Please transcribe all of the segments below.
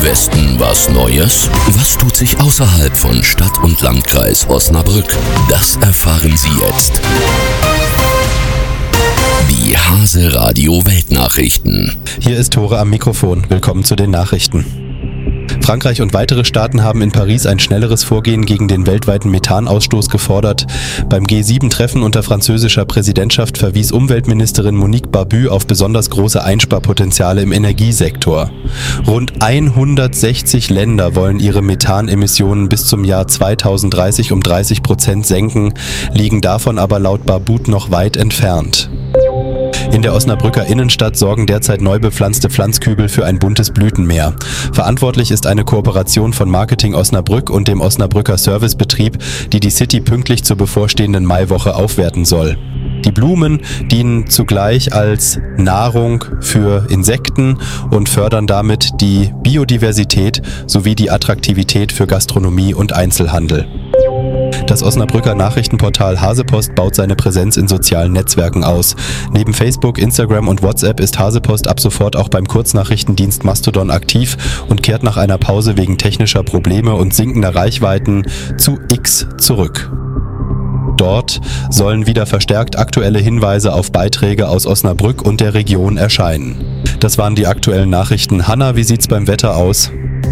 Westen was Neues? Was tut sich außerhalb von Stadt und Landkreis Osnabrück? Das erfahren Sie jetzt. Die Hase Radio Weltnachrichten. Hier ist Tore am Mikrofon. Willkommen zu den Nachrichten. Frankreich und weitere Staaten haben in Paris ein schnelleres Vorgehen gegen den weltweiten Methanausstoß gefordert. Beim G7-Treffen unter französischer Präsidentschaft verwies Umweltministerin Monique Barbu auf besonders große Einsparpotenziale im Energiesektor. Rund 160 Länder wollen ihre Methanemissionen bis zum Jahr 2030 um 30% senken, liegen davon aber laut Barbu noch weit entfernt. In der Osnabrücker Innenstadt sorgen derzeit neu bepflanzte Pflanzkübel für ein buntes Blütenmeer. Verantwortlich ist eine Kooperation von Marketing Osnabrück und dem Osnabrücker Servicebetrieb, die die City pünktlich zur bevorstehenden Maiwoche aufwerten soll. Die Blumen dienen zugleich als Nahrung für Insekten und fördern damit die Biodiversität sowie die Attraktivität für Gastronomie und Einzelhandel. Das Osnabrücker Nachrichtenportal Hasepost baut seine Präsenz in sozialen Netzwerken aus. Neben Facebook, Instagram und WhatsApp ist Hasepost ab sofort auch beim Kurznachrichtendienst Mastodon aktiv und kehrt nach einer Pause wegen technischer Probleme und sinkender Reichweiten zu X zurück. Dort sollen wieder verstärkt aktuelle Hinweise auf Beiträge aus Osnabrück und der Region erscheinen. Das waren die aktuellen Nachrichten. Hanna, wie sieht's beim Wetter aus?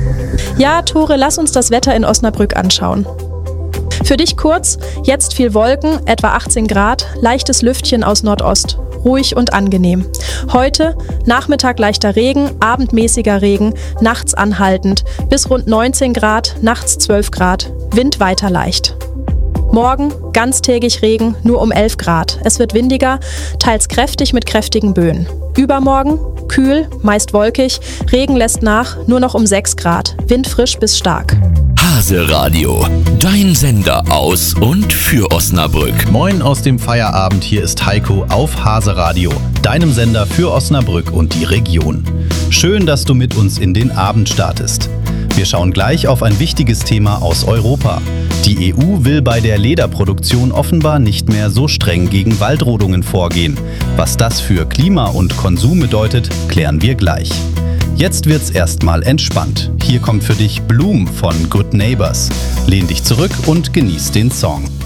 Ja, Tore, lass uns das Wetter in Osnabrück anschauen. Für dich kurz, jetzt viel Wolken, etwa 18 Grad, leichtes Lüftchen aus Nordost, ruhig und angenehm. Heute Nachmittag leichter Regen, abendmäßiger Regen, nachts anhaltend, bis rund 19 Grad, nachts 12 Grad, Wind weiter leicht. Morgen ganztägig Regen, nur um 11 Grad. Es wird windiger, teils kräftig mit kräftigen Böen. Übermorgen kühl, meist wolkig, Regen lässt nach, nur noch um 6 Grad, Wind frisch bis stark. Hase Radio, dein Sender aus und für Osnabrück. Moin aus dem Feierabend, hier ist Heiko auf Hase Radio, deinem Sender für Osnabrück und die Region. Schön, dass du mit uns in den Abend startest. Wir schauen gleich auf ein wichtiges Thema aus Europa. Die EU will bei der Lederproduktion offenbar nicht mehr so streng gegen Waldrodungen vorgehen. Was das für Klima und Konsum bedeutet, klären wir gleich. Jetzt wird's erstmal entspannt. Hier kommt für dich Bloom von Good Neighbors. Lehn dich zurück und genieß den Song.